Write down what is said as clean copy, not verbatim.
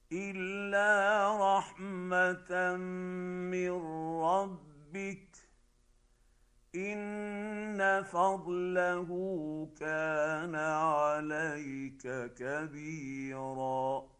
إلا رحمة من ربك، إن فضله كان عليك كبيرا.